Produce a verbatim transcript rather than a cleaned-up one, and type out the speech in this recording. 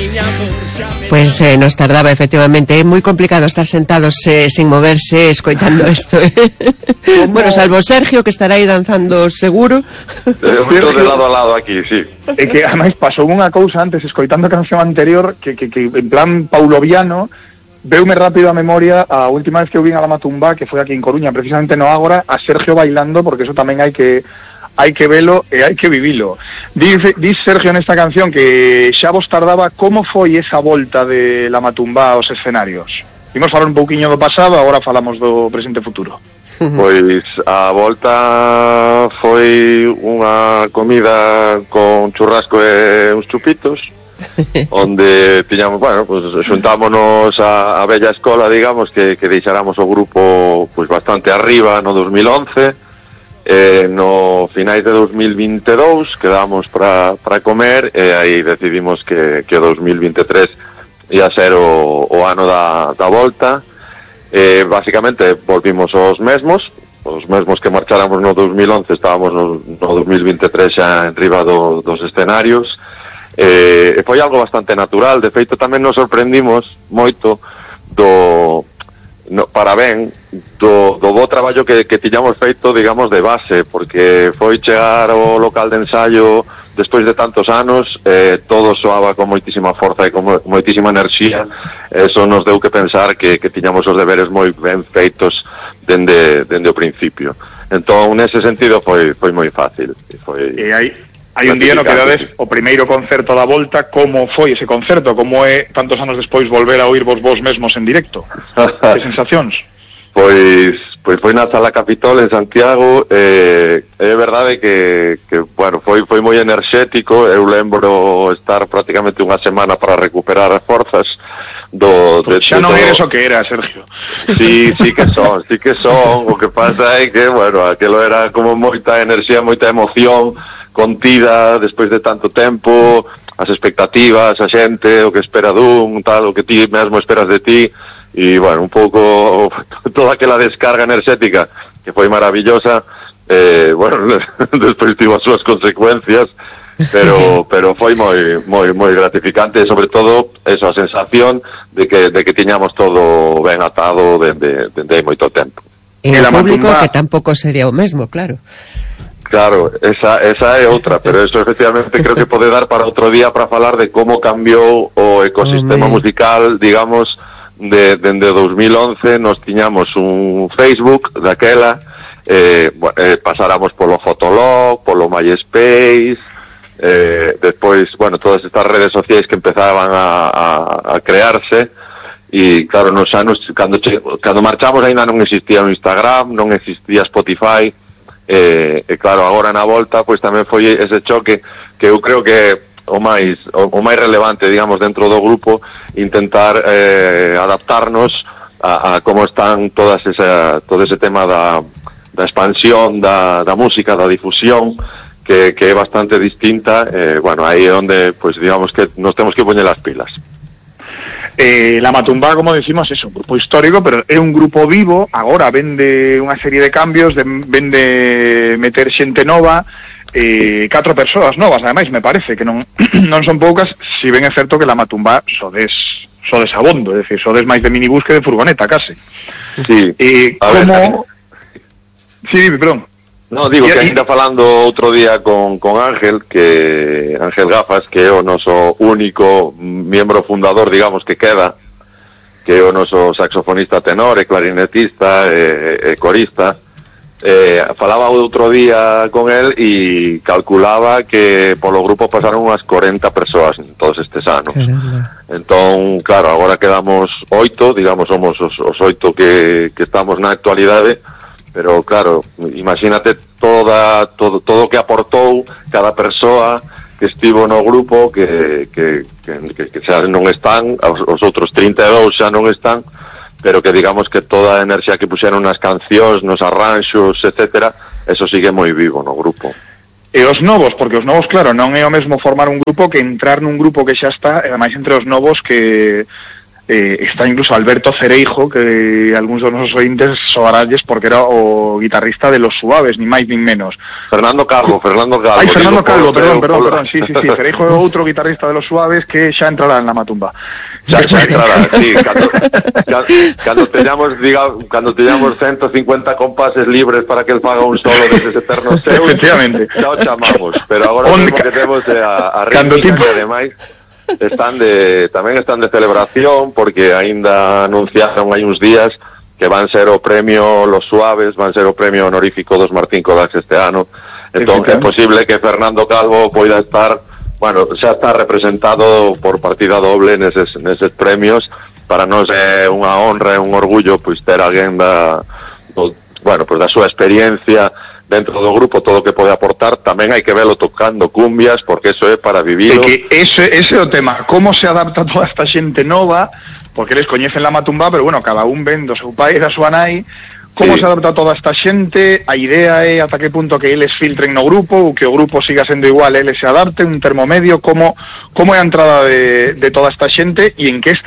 Pues eh, nos tardaba, efectivamente. É moi complicado estar sentados eh, sin moverse, escoitando isto. Eh. Bueno, salvo Sergio, que estará aí danzando seguro. Eh, Sergio, de lado a lado aquí, sí. É que, ademais, pasou unha cousa antes, escoitando a canción anterior, que, que, que en plan pauloviano, veume rápido a memoria a última vez que eu vin a La Matumbá, que foi aquí en Coruña, precisamente no Ágora, a Sergio bailando, porque eso tamén hai que... hai que velo e hai que vivilo. Dice, dice Sergio nesta canción que xa vos tardaba. Como foi esa volta de La Matumbá aos escenarios? Imos falar un pouquiño do pasado, agora falamos do presente e futuro. Pois a volta foi unha comida con churrasco e uns chupitos, onde tiñamos, bueno, pues xuntámonos a, a bella escola, digamos, que, que deixáramos o grupo pues bastante arriba no dos mil once. Eh, no finais de dos mil vinte e dous quedamos para para comer e aí decidimos que, que o dos mil vinte e tres ia ser o, o ano da, da volta. Eh, basicamente volvimos os mesmos os mesmos que marcháramos no dos mil once, estábamos no, no dos mil vinte e tres xa en riba do, dos escenarios. Eh, e foi algo bastante natural. De feito tamén nos sorprendimos moito do no, para ben do, do bo traballo que, que tiñamos feito, digamos, de base, porque foi chegar ao local de ensayo despois de tantos anos, eh, todo soaba con moitísima forza e con moitísima enerxía. Eso nos deu que pensar que, que tiñamos os deberes moi ben feitos dende, dende o principio. Entón, nese sentido, foi, foi moi fácil. Foi... E hai... Hai un día no que dades o primeiro concerto da volta. Como foi ese concerto? Como é tantos anos despois volver a oír vos vos mesmos en directo? Que sensacións? Pois, pois foi na Sala Capitol en Santiago. eh, É verdade que, que bueno, foi, foi moi enerxético. Eu lembro estar prácticamente unha semana para recuperar as forzas do, de, xa non eres o que era, Sergio. Sí, sí que son, sí que son. O que pasa é que, bueno, aquilo era como moita enerxía, moita emoción contida despois de tanto tempo, as expectativas, a xente, o que espera dun, tal, o que ti mesmo esperas de ti, e, bueno, un pouco toda aquela descarga enerxética que foi maravillosa, eh, bueno, despois tivo as súas consecuencias, pero pero foi moi moi moi gratificante, sobre todo eso, a sensación de que de que tiñamos todo ben atado dende dende moito tempo. E o público que tampouco sería o mesmo, claro. Claro, esa, esa é outra, pero eso efectivamente creo que pode dar para outro día para falar de como cambiou o ecosistema oh, musical, digamos, de, dende dos mil once. Nos tiñamos un Facebook daquela, eh, eh, pasáramos polo Fotolog, polo MySpace, eh, despois, bueno, todas estas redes sociais que empezaban a, a, a crearse. E claro, nos anos, cando, che, cando marchamos ainda non existía o Instagram, non existía Spotify. E, e claro, agora na volta pois tamén foi ese choque que eu creo que o máis o, o máis relevante, digamos, dentro do grupo, intentar eh, adaptarnos a, a como están todas esa, todo ese tema da, da expansión da, da música, da difusión, que, que é bastante distinta. Eh, bueno, aí é onde, pois digamos que nos temos que poñer as pilas. Eh, La Matumbá, como decimos, é un grupo histórico, pero é un grupo vivo. Agora vende unha serie de cambios, de, vende meter xente nova, eh, catro persoas novas, ademais, me parece que non non son poucas, si ben é certo que La Matumbá sodes sodes abondo, é dicir, sodes máis de minibús que de furgoneta, case. Sí. Eh, como... Sí, perdón. No, digo que ainda falando outro día con, con Ángel, que Ángel Gafas, que é o noso único miembro fundador, digamos, que queda, que é o noso saxofonista tenor e clarinetista e, e corista, eh, falaba outro día con el e calculaba que polo grupo pasaron unhas corenta persoas en todos estes anos. Caramba. Entón, claro, agora quedamos oito, digamos, somos os, os oito que, que estamos na actualidade. Pero claro, imagínate toda todo todo que aportou cada persoa que estivo no grupo, que que que, que xa non están, os, os outros trinta e dous xa non están, pero que digamos que toda a enerxía que puxeron nas cancións, nos arranxos, etcétera, eso sigue moi vivo no grupo. E os novos, porque os novos, claro, non é o mesmo formar un grupo que entrar nun grupo que xa está, e ademais entre os novos que eh, está incluso Alberto Cereijo, que algúns dos nosos ointes soaralles porque era o guitarrista de Los Suaves, ni máis nin menos. Fernando Calvo, Fernando Calvo. Ai, Fernando digo, Calvo, perdón, por, perdón, por... perdón, sí, sí, sí, Cereijo é outro guitarrista de Los Suaves que xa entrará en la matumba. Xa, xa entrará, sí, cando, cando teñamos, diga, cando teñamos ciento cincuenta compases libres para que el faga un solo deses eternos seus, efectivamente, xa o chamamos, pero agora mesmo que temos é a, a rítmica que ademais están de, tamén están de celebración porque aínda anunciaron hai uns días que van ser o premio Los Suaves, van ser o premio honorífico dos Martín Kodax este ano. Entón é posible que Fernando Calvo poida estar, bueno, xa está representado por partida doble neses, neses premios. Para nós é unha honra e un orgullo pois ter alguén da, do, bueno, pois da súa experiencia dentro do grupo, todo o que pode aportar. Tamén hai que velo tocando cumbias, porque eso é para vivilo. É que ese, ese é o tema, como se adapta toda esta xente nova, porque eles coñecen la matumba, pero bueno, cada un ven do seu pai e da súa nai, como sí. Se adapta toda esta xente, a idea é ata que punto que eles filtren no grupo, ou que o grupo siga sendo igual, eles se adapten, un termo medio, como, como é a entrada de, de toda esta xente, e en que está